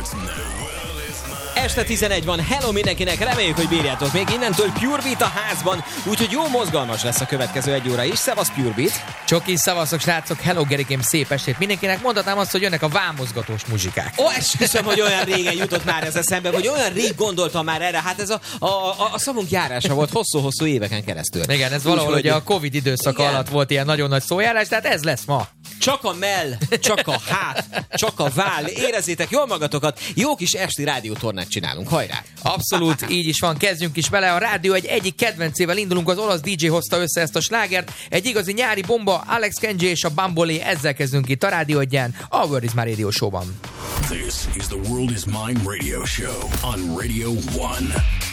Este 11 van, hello mindenkinek, reméljük, hogy bírjátok még innentől Pure Beat a házban, úgyhogy jó mozgalmas lesz a következő egy óra is. Szevasz Pure Beat! Csoki, szavazok srácok, hello Gerikém, szép estét mindenkinek, mondhatnám azt, hogy jönnek a vámozgatós muzsikák. Ó, esküszöm, hogy olyan régen jutott már ez eszembe, vagy olyan rég gondoltam már erre, hát ez a szavunk járása volt hosszú-hosszú éveken keresztül. Igen, ez valahol ugye a Covid időszak alatt volt ilyen nagyon nagy szójárás, tehát ez lesz ma. Csak a mell, csak a hát, csak a váll. Érezzétek jól magatokat, jó kis esti rádiótornát csinálunk, hajrá! Abszolút, így is van, kezdjünk is vele. A rádió egyik kedvencével indulunk, az olasz DJ hozta össze ezt a slágert. Egy igazi nyári bomba, Alex Kenji és a Bambolé, ezzel kezdünk itt a Rádió Egyen, a World is My Radio Show-ban. This is the World is Mine Radio Show on Radio 1.